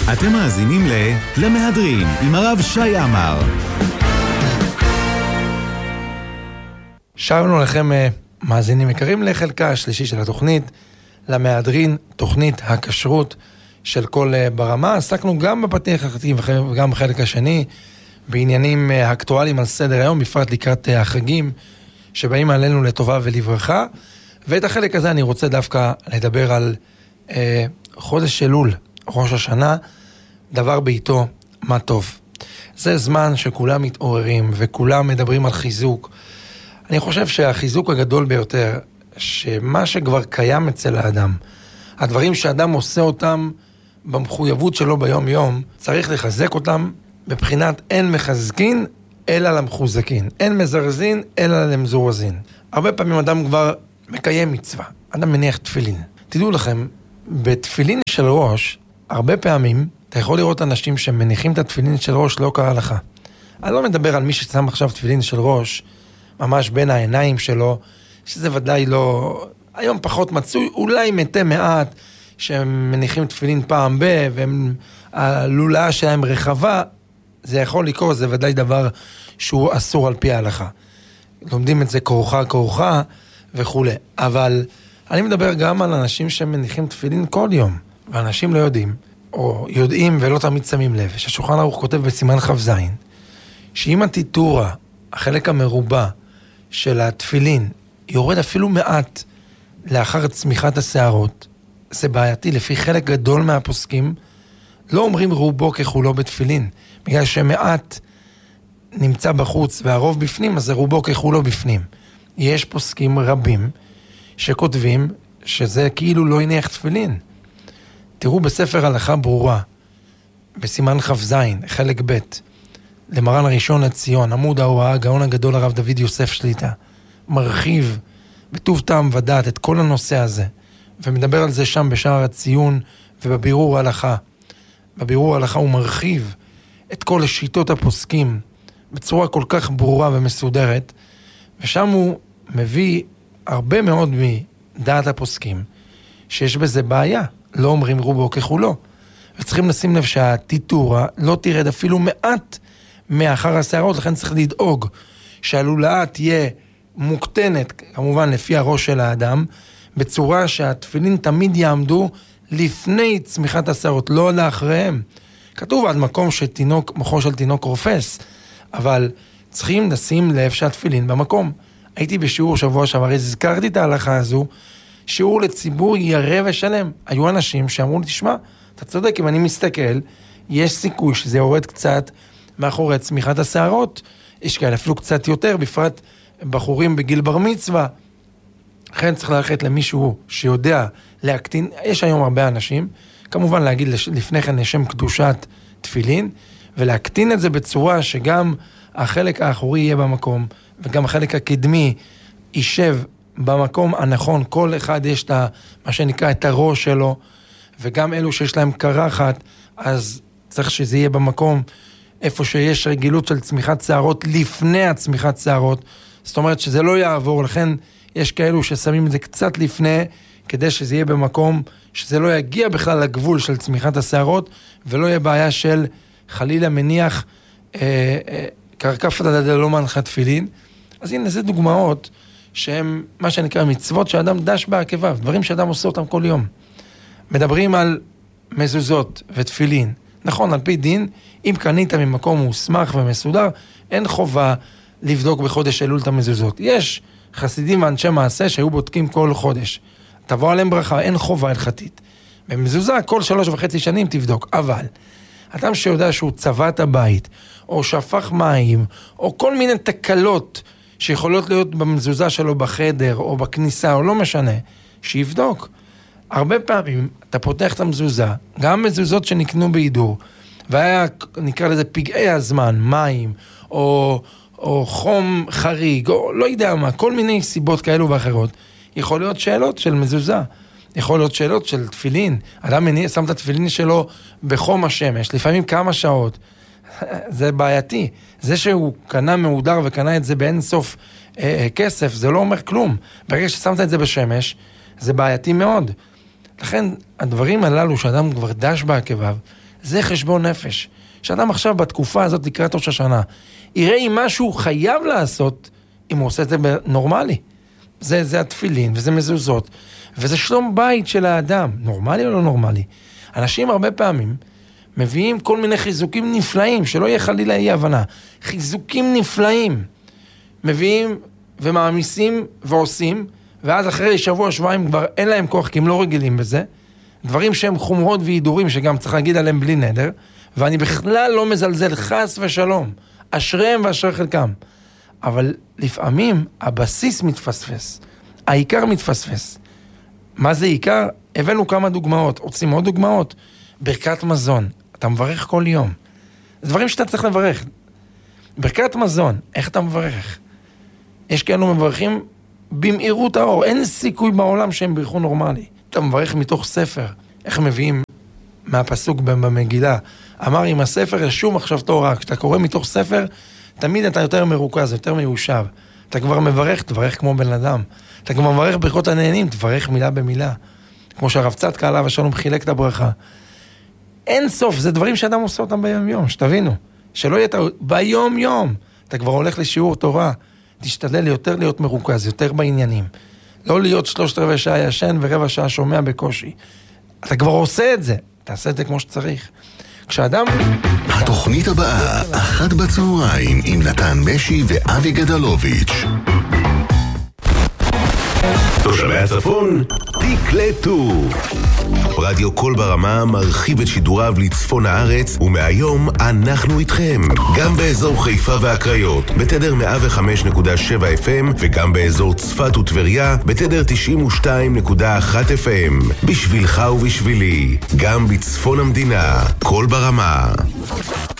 אתם מאזינים למהדרין עם הרב שי עמר. שלום לכם מאזינים יקרים לחלקה השלישי של התוכנית למהדרין, תוכנית הכשרות של כל ברמה. עסקנו גם בפתיח וגם בחלק השני בעניינים אקטואליים על סדר היום, בפרט לקראת החגים שבאים עלינו לטובה ולברכה. ואת החלק הזה אני רוצה דווקא לדבר על חודש אלול, ראש השנה, דבר בעיתו מה טוב. זה זמן שכולם מתעוררים וכולם מדברים על חיזוק. אני חושב שהחיזוק הגדול ביותר, שמה שכבר קיים אצל האדם, הדברים שאדם עושה אותם במחויבות שלו ביום יום, צריך לחזק אותם בבחינת אין מחזקין אלא למחוזקין, אין מזרזין אלא למזורזין. הרבה פעמים אדם כבר מקיים מצווה, אדם מניח תפילין. תדעו לכם, בתפילין של ראש, הרבה פעמים אתה יכול לראות אנשים שמניחים את התפילין של ראש לא כהלכה. אני לא מדבר על מי ששם עכשיו תפילין של ראש, ממש בין העיניים שלו, שזה ודאי לא, היום פחות מצוי, אולי מתי מעט, שהם מניחים תפילין פעם והלולאה שלהם רחבה, זה יכול לקרוא, זה ודאי דבר שהוא אסור על פי ההלכה. לומדים את זה כרוכה וכו'. אבל אני מדבר גם על אנשים שמניחים תפילין כל יום, ואנשים לא יודעים, או יודעים ולא תמיד שמים לב, שהשולחן ערוך כותב בסימן כ"ז, שאם הטיטורה, החלק המרובע של התפילין, יורד אפילו מעט לאחר צמיחת השערות, זה בעייתי. לפי חלק גדול מהפוסקים, לא אומרים רובו ככולו בתפילין, בגלל שמעט נמצא בחוץ והרוב בפנים, אז זה רובו ככולו בפנים. יש פוסקים רבים שכותבים שזה כאילו לא הניח תפילין. תראו בספר הלכה ברורה, בסימן כ"ז, חלק ב', למרן הראשון לציון, עמוד ההוראה, הגאון הגדול הרב דוד יוסף שליטה, מרחיב בטוב טעם ודעת את כל הנושא הזה, ומדבר על זה שם בשער הציון ובבירור ההלכה. בבירור ההלכה הוא מרחיב את כל השיטות הפוסקים בצורה כל כך ברורה ומסודרת, ושם הוא מביא הרבה מאוד מדעת הפוסקים, שיש בזה בעיה, לא אומרים רובו ככולו, וצריכים לשים לב שהטיטורה לא תרד אפילו מעט מאחר השערות, לכן צריך לדאוג שהלולאה תהיה מוקטנת, כמובן לפי הראש של האדם, בצורה שהתפילין תמיד יעמדו לפני צמיחת השערות, לא לאחריהם. כתוב עד מקום שתינוק, מוחו של תינוק רופס, אבל צריכים לשים לב שהתפילין במקום. הייתי בשיעור שבוע שעבר, הזכרתי את ההלכה הזו, שיעור לציבור ירא ושלם. היו אנשים שאמרו לי, תשמע, אתה צודק, אם אני מסתכל, יש סיכוי שזה יורד קצת מאחורי צמיחת השערות, יש כאלה אפילו קצת יותר, בפרט בחורים בגיל בר מצווה. לכן צריך ללכת למישהו שיודע להקטין, יש היום הרבה אנשים, כמובן להגיד לפני כן לשם קדושת תפילין, ולהקטין את זה בצורה שגם החלק האחורי יהיה במקום, וגם החלק הקדמי יישב במקום הנכון, כל אחד יש מה שנקרא את הראש שלו, וגם אלו שיש להם קרחת, אז צריך שזה יהיה במקום איפה שיש רגילות של צמיחת שערות לפני הצמיחת שערות, זאת אומרת שזה לא יעבור, לכן יש כאלו ששמים את זה קצת לפני, כדי שזה יהיה במקום, שזה לא יגיע בכלל לגבול של צמיחת השערות, ולא יהיה בעיה של חלילה מניח קרקפת לא מנחה תפילין. אז הנה זה דוגמאות שהם מה שנקרא מצוות שאדם דש בעקביו, דברים שאדם עושה אותם כל יום. מדברים על מזוזות ותפילין. נכון, על פי דין, אם קנית ממקום מוסמך ומסודר, אין חובה לבדוק בחודש אלול את המזוזות. יש חסידים ואנשי מעשה שהיו בודקים כל חודש. תבוא עליהם ברכה, אין חובה הלכתית. במזוזה כל 3.5 שנים תבדוק. אבל אדם שיודע שהוא צבע את הבית, או שפך מים, או כל מיני תקלות שיכולות להיות במזוזה שלו בחדר, או בכניסה, או לא משנה, שיבדוק. הרבה פעמים אתה פותח את המזוזה, גם מזוזות שנקנו בהידור, והיה, נקרא לזה, פגעי הזמן, מים, או חום חריג, או לא יודע מה, כל מיני סיבות כאלו ואחרות. יכול להיות שאלות של מזוזה, יכול להיות שאלות של תפילין. אדם שם את התפילין שלו בחום השמש, לפעמים כמה שעות. זה בעייתי. זה שהוא קנה מהודר וקנה את זה באין סוף כסף, זה לא אומר כלום. ברגע ששמת את זה בשמש, זה בעייתי מאוד. לכן, הדברים הללו שאדם כבר דש בעקביו, זה חשבון נפש. שאדם עכשיו בתקופה הזאת לקראת ראש השנה, יראה אם משהו חייב לעשות, אם הוא עושה את זה נורמלי. זה התפילין, וזה מזוזות, וזה שלום בית של האדם. נורמלי או לא נורמלי? אנשים הרבה פעמים מביאים כל מיני חיזוקים נפלאים, שלא יהיה חלילה אי הבנה. חיזוקים נפלאים. מביאים ומעמיסים ועושים, ואז אחרי שבוע, שבועיים כבר אין להם כוח, כי הם לא רגילים בזה. דברים שהם חומרות וידורים, שגם צריך להגיד עליהם בלי נדר, ואני בכלל לא מזלזל, חס ושלום. אשריהם ואשרי חלקם. אבל לפעמים הבסיס מתפספס. העיקר מתפספס. מה זה עיקר? הבאנו כמה דוגמאות. רוצים עוד דוגמאות? ברכת מזון. אתה מברך כל יום. זה דברים שאתה צריך לברך. ברכת מזון, איך אתה מברך? יש כאלו מברכים במהירות האור. אין סיכוי בעולם שהם ברכו נורמלי. אתה מברך מתוך ספר. איך מביאים מהפסוק במגילה? אמר, עם הספר ישום מחשבתו רק. כשאתה קורא מתוך ספר, תמיד אתה יותר מרוכז, יותר מיושב. אתה כבר מברך, תברך כמו בן אדם. אתה כבר מברך ברכות הנהנים, תברך מילה במילה. כמו שהרב צדקה עליו השלום חילק את הברכה. אין סוף, זה דברים שאדם עושה אותם ביום יום, שתבינו. שלא יהיה ביום יום. אתה כבר הולך לשיעור תורה, תשתדל יותר להיות מרוכז, יותר בעניינים. לא להיות 3/4 שעה ישן ורבע שעה שומע בקושי. אתה כבר עושה את זה, תעשה את זה כמו שצריך. כשאדם... התוכנית הבאה, 13:00 עם נתן משי ואבי גדלוביץ'. תושבי הצפון, תקלטו. רדיו קול ברמה מרחיב את שידוריו לצפון הארץ, ומהיום אנחנו איתכם. גם באזור חיפה והקריות, בתדר 105.7 FM, וגם באזור צפת וטבריה, בתדר 92.1 FM. בשבילך ובשבילי, גם בצפון המדינה, קול ברמה.